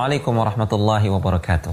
Assalamualaikum warahmatullahi wabarakatuh.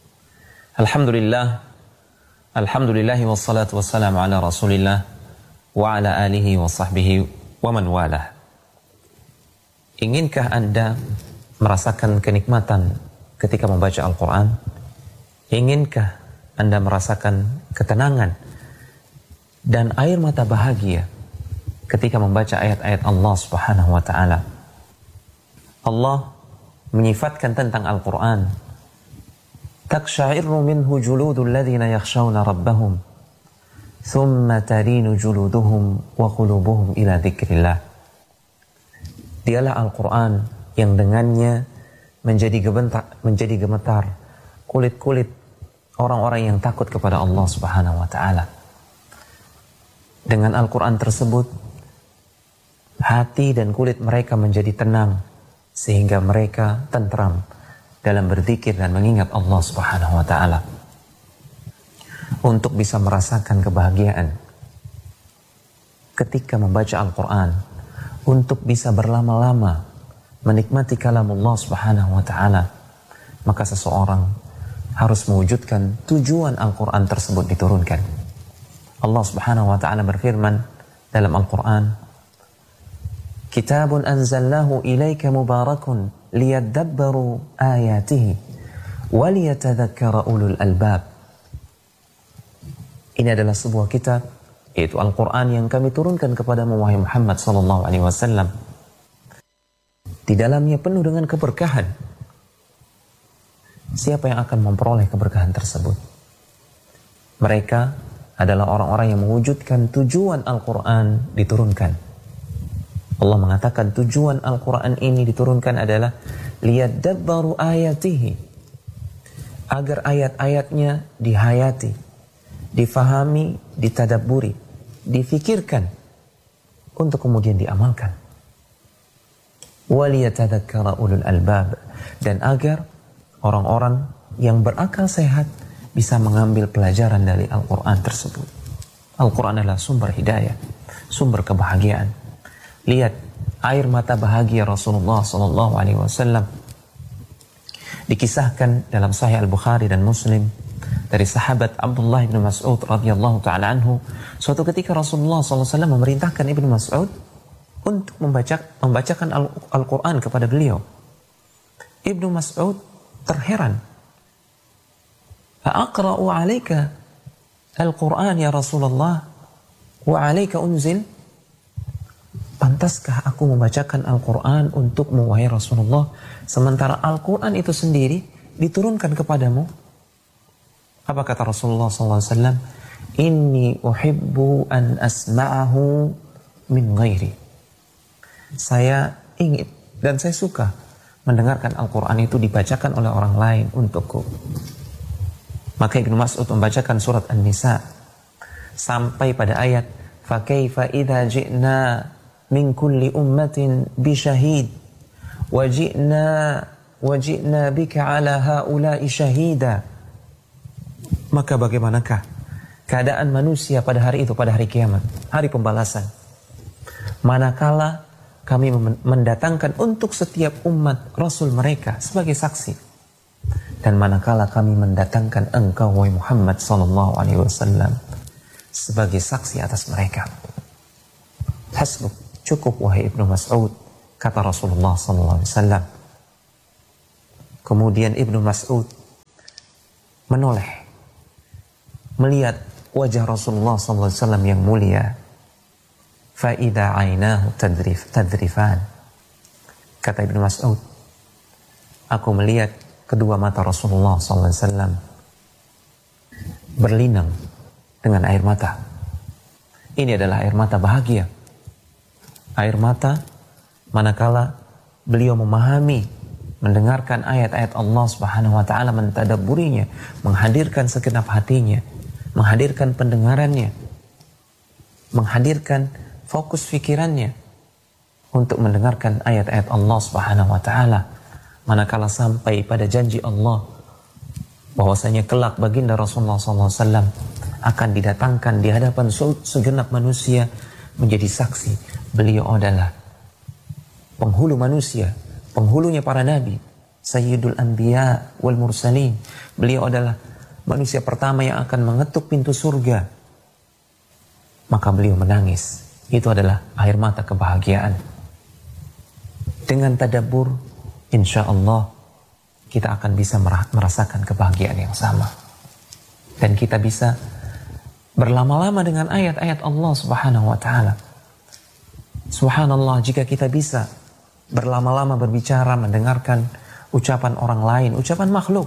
Alhamdulillahi wassalatu wassalamu ala rasulillah wa ala alihi wa sahbihi wa man walah. Inginkah Anda merasakan kenikmatan ketika membaca Al-Quran? Inginkah Anda merasakan ketenangan dan air mata bahagia ketika membaca ayat-ayat Allah Subhanahu wa ta'ala? Allah menyifatkan tentang Al-Quran, taksya'irru minhu juludul ladzina yakhshawna rabbahum thumma talinu juluduhum wa qulubuhum ila dzikrillah. Dialah Al-Quran yang dengannya menjadi gemetar kulit-kulit orang-orang yang takut kepada Allah Subhanahu wa ta'ala. Dengan Al-Quran tersebut, hati dan kulit mereka menjadi tenang, sehingga mereka tentram dalam berzikir dan mengingat Allah Subhanahu wa ta'ala. Untuk bisa merasakan kebahagiaan ketika membaca Al-Quran, untuk bisa berlama-lama menikmati kalam Allah Subhanahu wa ta'ala, maka seseorang harus mewujudkan tujuan Al-Quran tersebut diturunkan. Allah Subhanahu wa ta'ala berfirman dalam Al-Quran, Kitabun anzalnahu ilaika mubarakun liyadabbaru ayatihi wa liyatadhakkara ulul albab. Ini adalah sebuah kitab, yaitu Al-Quran yang kami turunkan kepadamu wahai Muhammad sallallahu alaihi wasallam. Di dalamnya penuh dengan keberkahan. Siapa yang akan memperoleh keberkahan tersebut? Mereka adalah orang-orang yang mewujudkan tujuan Al-Quran diturunkan. Allah mengatakan tujuan Al-Quran ini diturunkan adalah liyadabbaru ayatihi, agar ayat-ayatnya dihayati, difahami, ditadabburi, difikirkan, untuk kemudian diamalkan. Waliyatadzakkara ulul albab, dan agar orang-orang yang berakal sehat bisa mengambil pelajaran dari Al-Quran tersebut. Al-Quran adalah sumber hidayah, sumber kebahagiaan. Lihat air mata bahagia Rasulullah sallallahu alaihi wasallam dikisahkan dalam Sahih Al-Bukhari dan Muslim dari sahabat Abdullah bin Mas'ud radhiyallahu taala anhu. Suatu ketika Rasulullah sallallahu alaihi wasallam memerintahkan Ibnu Mas'ud untuk membacakan Al-Quran kepada beliau. Ibnu Mas'ud terheran. Aqra'u 'alaika Al-Quran ya Rasulullah wa 'alaika unzil? Pantaskah aku membacakan Al-Quran untukmu wahai Rasulullah, sementara Al-Quran itu sendiri diturunkan kepadamu? Apa kata Rasulullah SAW? Inni uhibbu an asma'ahu min ghairi. Saya ingin dan saya suka mendengarkan Al-Quran itu dibacakan oleh orang lain untukku. Maka Ibnu Mas'ud membacakan surat An-Nisa sampai pada ayat فَكَيْفَ إِذَا جِئْنَا min kulli ummatin bi syahid wa ji'na bika ala haula'i syahida. Maka bagaimanakah keadaan manusia pada hari itu, pada hari kiamat, hari pembalasan, manakala kami mendatangkan untuk setiap umat rasul mereka sebagai saksi, dan manakala kami mendatangkan engkau wahai Muhammad sallallahu alaihi wasallam sebagai saksi atas mereka. Hasbuk, cukup wahai Ibnu Mas'ud, kata Rasulullah SAW. Kemudian Ibnu Mas'ud menoleh, melihat wajah Rasulullah SAW yang mulia. Fa'idha aynahu tadrifan. Kata Ibnu Mas'ud, aku melihat kedua mata Rasulullah SAW berlinang dengan air mata. Ini adalah air mata bahagia. Air mata manakala beliau memahami, mendengarkan ayat-ayat Allah Subhanahu wa ta'ala, mentadabburinya, menghadirkan segenap hatinya, menghadirkan pendengarannya, menghadirkan fokus fikirannya untuk mendengarkan ayat-ayat Allah Subhanahu wa ta'ala. Manakala sampai pada janji Allah bahwasanya kelak baginda Rasulullah SAW akan didatangkan di hadapan segenap manusia menjadi saksi. Beliau adalah penghulu manusia, penghulunya para nabi, Sayyidul Anbiya wal Mursalin. Beliau adalah manusia pertama yang akan mengetuk pintu surga. Maka beliau menangis. Itu adalah air mata kebahagiaan. Dengan tadabbur, insya Allah kita akan bisa merasakan kebahagiaan yang sama. Dan kita bisa berlama-lama dengan ayat-ayat Allah Subhanahu wa ta'ala. Subhanallah, jika kita bisa berlama-lama berbicara, mendengarkan ucapan orang lain, ucapan makhluk,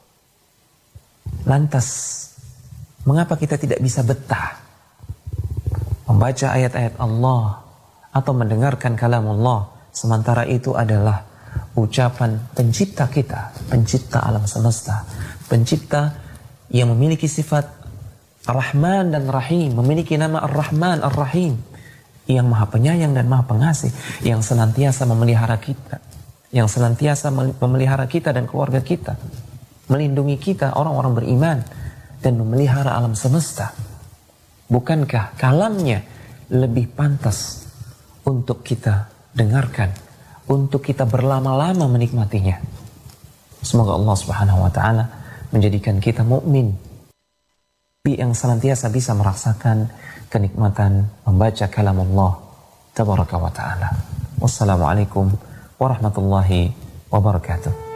lantas mengapa kita tidak bisa betah membaca ayat-ayat Allah atau mendengarkan kalam Allah, sementara itu adalah ucapan pencipta kita, pencipta alam semesta, pencipta yang memiliki sifat Ar-Rahman dan Rahim, memiliki nama Ar-Rahman Ar-Rahim, yang maha penyayang dan maha pengasih, yang senantiasa memelihara kita, yang senantiasa memelihara kita dan keluarga kita, melindungi kita orang-orang beriman, dan memelihara alam semesta. Bukankah kalamnya lebih pantas untuk kita dengarkan, untuk kita berlama-lama menikmatinya? Semoga Allah Subhanahu wa ta'ala menjadikan kita mukmin yang senantiasa bisa merasakan kenikmatan membaca kalam Allah tabaraka wa ta'ala. Wassalamualaikum warahmatullahi wabarakatuh.